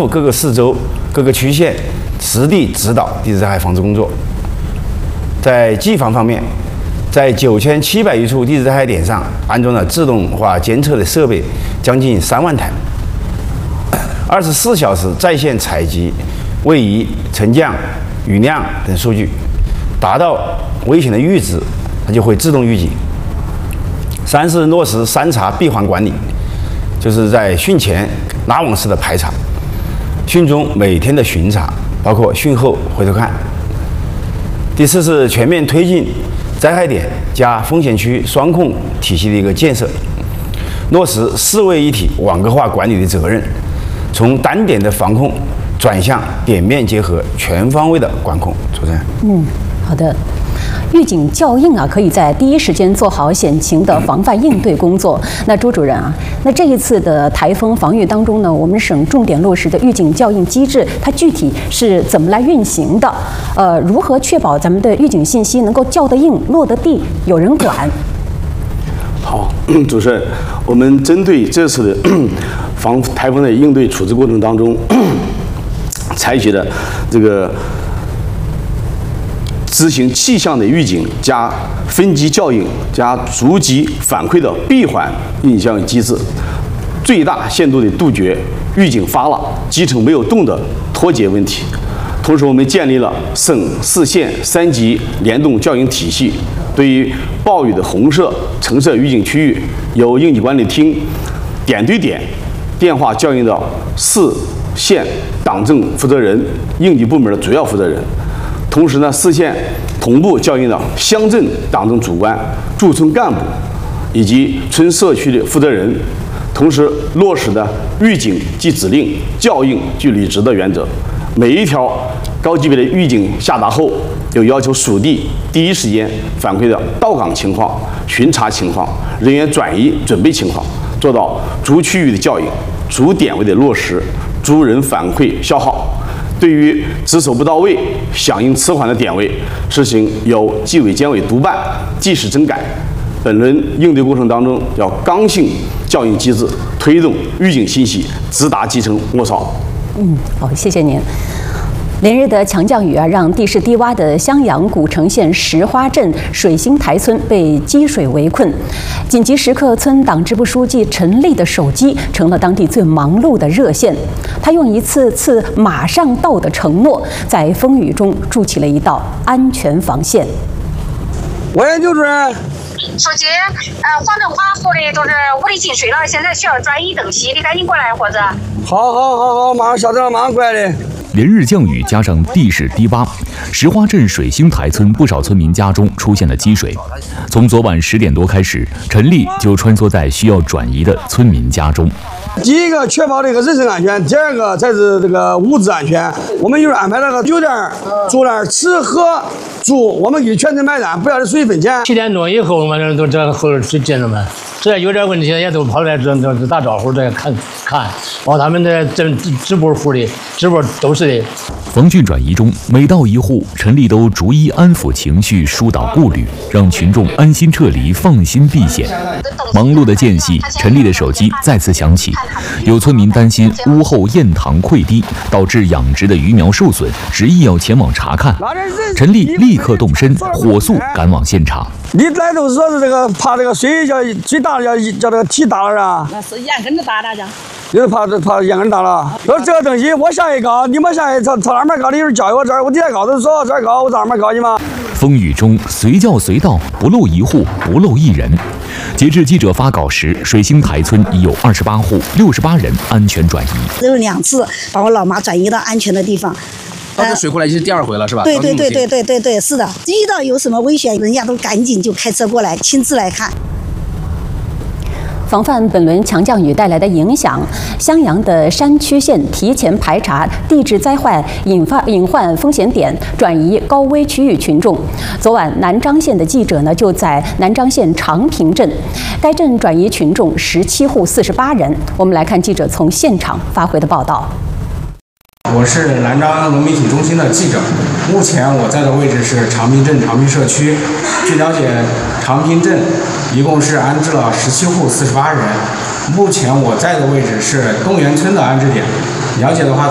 赴各个市州、各个区县实地指导地质灾害防治工作。在技防方面，在9700余处地质灾害点上安装了自动化监测的设备将近3万台，24小时在线采集位移、沉降、雨量等数据，达到危险的阈值，它就会自动预警。3是落实3查闭环管理，就是在汛前拉网式的排查，汛中每天的巡查，包括汛后回头看。第4是全面推进灾害点加风险区双控体系的一个建设，落实4位一体网格化管理的责任，从单点的防控转向点面结合、全方位的管控。主持人， 好的。预警校应啊，可以在第一时间做好险情的防范应对工作。那朱主任啊，那这一次的台风防御当中呢，我们省重点落实的预警校应机制，它具体是怎么来运行的？如何确保咱们的预警信息能够校得应、落得地，有人管？ 好，主持人，我们针对这次的防台风的应对处置过程当中，采取的这个执行气象的预警加分级校应加逐级反馈的闭环预警校应机制，最大限度地杜绝预警发了基层没有动的脱节问题。同时，我们建立了省市县3级联动校应体系，对于暴雨的红色、橙色预警区域，由应急管理厅点对点电话校应到市县党政负责人、应急部门的主要负责人。同时呢，市县同步校应到乡镇党政主官、驻村干部以及村社区的负责人，同时落实的预警即指令、校应即履职的原则。每一条高级别的预警下达后，有要求属地第一时间反馈的到岗情况、巡查情况、人员转移准备情况，做到逐区域的校应、逐点位的落实、逐人反馈消耗。对于值守不到位、响应迟缓的点位，实行由纪委监委督办、即时整改。本轮应对过程当中，要刚性校应机制，推动预警信息直达基层窝巢。 好，谢谢您。连日的强降雨啊，让地势低洼的襄阳古城县石花镇水星台村被积水围困。紧急时刻村党支部书记陈丽的手机成了当地最忙碌的热线。他用一次次马上到的承诺，在风雨中筑起了一道安全防线。 喂，刘主任。 书记，华东华湖的都是屋里进水了，现在需要转移灯息，你赶紧过来，伙子。 好，马上晓得了，马上过来的。 连日降雨加上地势低洼，石花镇水星台村不少村民家中出现了积水。从昨晚10点多开始，陈丽就穿梭在需要转移的村民家中。 第一个确保这个人身安全，第二个才是这个物资安全。我们就是安排那个酒店住那儿吃喝住，我们给全程买单，不要收1分钱。 7点多以后，反正都这后头进着们，只要有点问题也都跑来这打招呼，这看，包括他们的支部户的支部都是的。 防汛转移中，每到一户，陈丽都逐一安抚情绪，疏导顾虑，让群众安心撤离，放心避险。忙碌的间隙，陈丽的手机再次响起，有村民担心屋后堰塘溃堤，导致养殖的鱼苗受损，执意要前往查看。陈丽立刻动身，火速赶往现场。 你来都是说是这个怕这个水最大的叫这个堤大了啊？ 那是眼根子大的， 就是怕眼根大了。说这个东西我下一高，你们下一朝哪面高？你就是教我这儿，我底下高都说这儿高，我哪面高你吗？ 风雨中随叫随到，不漏一户，不漏一人。截至记者发稿时，水星台村已有28户，68人安全转移。 有2次把我老妈转移到安全的地方。 这水过来已经是第2回了，是吧？ 对，是的。遇到有什么危险，人家都赶紧就开车过来，亲自来看。 防范本轮强降雨带来的影响，襄阳的山区县提前排查地质灾害隐患风险点，转移高危区域群众。昨晚，南漳县的记者呢就在南漳县长平镇，该镇转移群众17户48人。我们来看记者从现场发回的报道。 我是南漳农媒体中心的记者，目前我在的位置是长平镇长平社区。据了解，长平镇一共是安置了17户48人。目前我在的位置是东源村的安置点。了解的话，